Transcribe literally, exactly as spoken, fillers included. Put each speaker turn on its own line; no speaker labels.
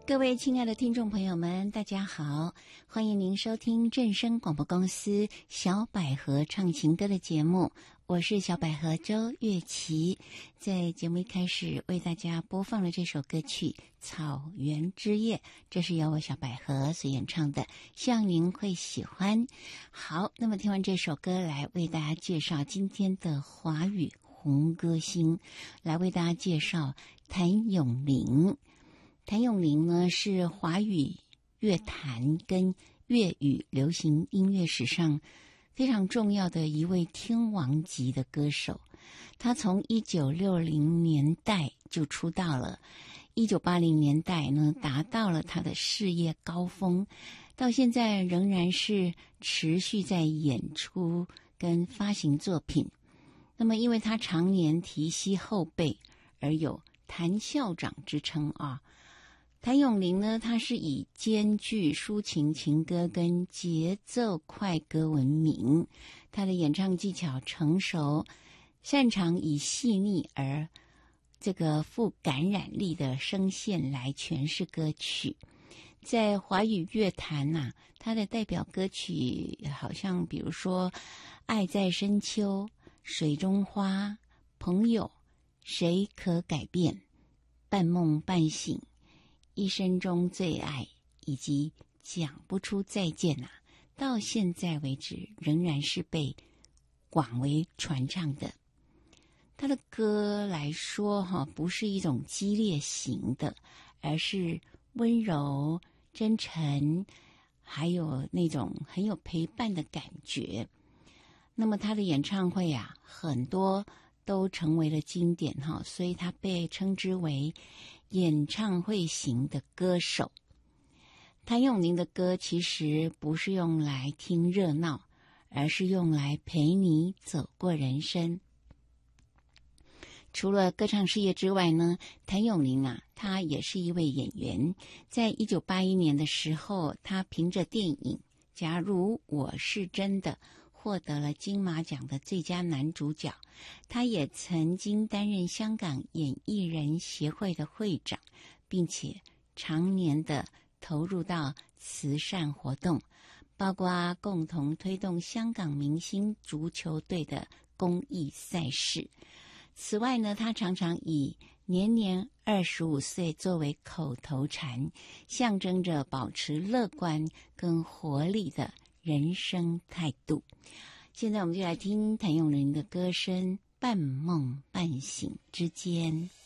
各位亲爱的听众朋友们，大家好，欢迎您收听正声广播公司小百合唱情歌的节目，我是小百合周月琪。在节目一开始为大家播放了这首歌曲《草原之夜》，这是由我小百合所演唱的，希望您会喜欢。好，那么听完这首歌，来为大家介绍今天的华语红歌星，来为大家介绍谭咏麟。谭咏麟呢，是华语乐坛跟粤语流行音乐史上非常重要的一位天王级的歌手。他从一九六零年代就出道了，一九八零年代呢达到了他的事业高峰，到现在仍然是持续在演出跟发行作品。那么因为他常年提携后辈，而有谭校长之称啊。谭咏麟呢，他是以兼具抒情情歌跟节奏快歌闻名。他的演唱技巧成熟，擅长以细腻而这个富感染力的声线来诠释歌曲。在华语乐坛啊，他的代表歌曲好像比如说《爱在深秋》、《水中花》、《朋友》、《谁可改变》、《半梦半醒》、一生中最爱以及讲不出再见啊，到现在为止仍然是被广为传唱的。他的歌来说哈，不是一种激烈型的，而是温柔真诚，还有那种很有陪伴的感觉。那么他的演唱会啊，很多都成为了经典哈，所以他被称之为演唱会型的歌手。谭咏麟的歌其实不是用来听热闹，而是用来陪你走过人生。除了歌唱事业之外呢，谭咏麟啊，他也是一位演员。在一九八一年的时候，他凭着电影《假如我是真的》获得了金马奖的最佳男主角。他也曾经担任香港演艺人协会的会长，并且常年的投入到慈善活动，包括共同推动香港明星足球队的公益赛事。此外呢，他常常以年年二十五岁作为口头禅，象征着保持乐观跟活力的人生态度。现在我们就来听谭咏麟的歌声《半梦半醒之间》。